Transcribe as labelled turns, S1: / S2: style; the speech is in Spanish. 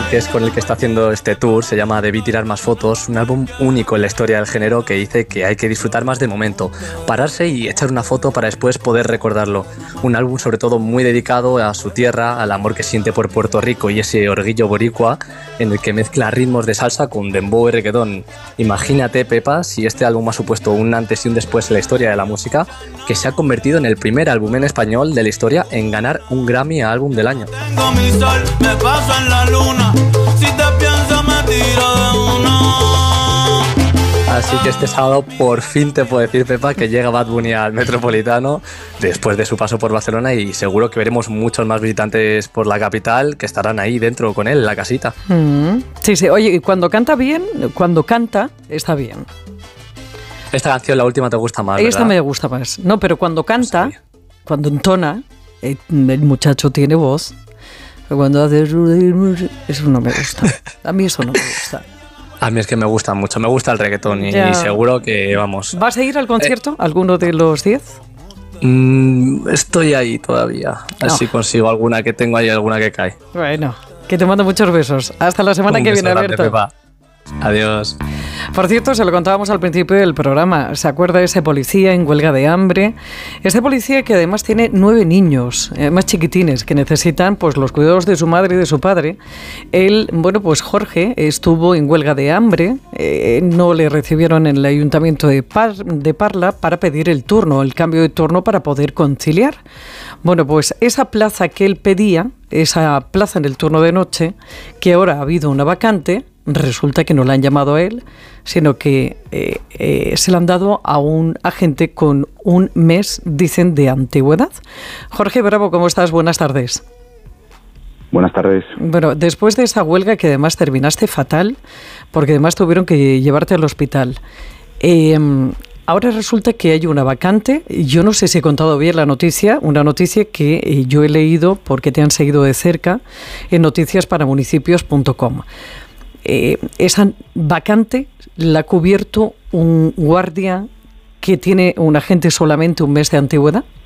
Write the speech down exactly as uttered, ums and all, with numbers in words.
S1: que es con el que está haciendo este tour, se llama Debí tirar más fotos, un álbum único en la historia del género que dice que hay que disfrutar más del momento, pararse y echar una foto para después poder recordarlo. Un álbum sobre todo muy dedicado a su tierra, al amor que siente por Puerto Rico y ese orgullo boricua en el que mezcla ritmos de salsa con dembow y reggaetón. Imagínate, Pepa, si este álbum ha supuesto un antes y un después en la historia de la música, que se ha convertido en el primer álbum en español de la historia en ganar un Grammy a álbum del año.
S2: Tengo mi sol, me paso en la luna. Si te pienso me tiro de una.
S1: Así que este sábado por fin te puedo decir, Pepa, que llega Bad Bunny al Metropolitano después de su paso por Barcelona y seguro que veremos muchos más visitantes por la capital que estarán ahí dentro con él, en la casita.
S3: Mm, sí, sí. Oye, y cuando canta bien, cuando canta, está bien.
S1: Esta canción, la última, te gusta más, ¿verdad?
S3: Esta me gusta más. No, pero cuando canta,
S1: Sí.
S3: cuando entona, el, el muchacho tiene voz. Cuando hace... Eso no me gusta. A mí eso no me gusta.
S1: A mí es que me gusta mucho, me gusta el reggaetón y,
S3: Ya.
S1: y seguro que, vamos...
S3: ¿Vas a ir al concierto? Eh, ¿Alguno de los diez?
S1: Mmm, estoy ahí todavía. A ver
S3: No.
S1: si consigo alguna que tengo ahí, alguna que cae.
S3: Bueno, que te mando muchos besos. Hasta la semana
S1: Un
S3: que
S1: beso
S3: viene,
S1: grande,
S3: Alberto.
S1: Pepa. Adiós.
S3: Por cierto, se lo contábamos al principio del programa. ¿Se acuerda de ese policía en huelga de hambre? Ese policía que además tiene nueve niños, eh, más chiquitines, que necesitan pues los cuidados de su madre y de su padre. Él, bueno, pues Jorge estuvo en huelga de hambre. Eh, no le recibieron en el ayuntamiento de, Par- de Parla para pedir el turno, el cambio de turno para poder conciliar. Bueno, pues esa plaza que él pedía, esa plaza en el turno de noche, que ahora ha habido una vacante, resulta que no la han llamado a él, sino que eh, eh, se la han dado a un agente con un mes, dicen, de antigüedad. Jorge Bravo, ¿cómo estás? Buenas tardes.
S4: Buenas tardes.
S3: Bueno, después de esa huelga que además terminaste fatal, porque además tuvieron que llevarte al hospital, eh, ahora resulta que hay una vacante. Yo no sé si he contado bien la noticia, una noticia que eh, yo he leído porque te han seguido de cerca en noticias para municipios punto com. Eh, esa vacante la ha cubierto un guardia que tiene un agente solamente un mes de antigüedad.